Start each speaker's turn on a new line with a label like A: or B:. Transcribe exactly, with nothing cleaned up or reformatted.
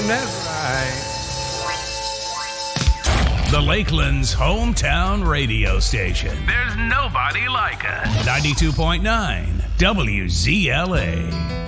A: that's right.
B: The Lakeland's hometown radio station. There's nobody like us. ninety-two point nine W Z L A.